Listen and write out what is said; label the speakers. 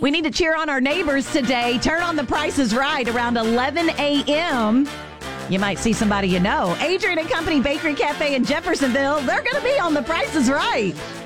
Speaker 1: We need to cheer on our neighbors today. Turn on The Price is Right around 11 a.m. You might see somebody you know. Adrian and Company Bakery Cafe in Jeffersonville, they're going to be on The Price is Right.